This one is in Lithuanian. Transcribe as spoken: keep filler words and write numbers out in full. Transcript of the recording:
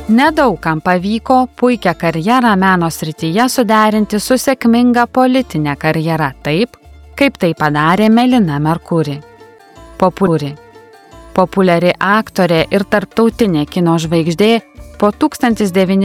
Nedaugam pavyko puikią karjerą meno srityje suderinti su sėkminga politinė karjera taip, kaip tai padarė Melina Mercuri. Popuri. Populiari aktorė ir tarptautinė kino žvaigždė po tūkstantis devyni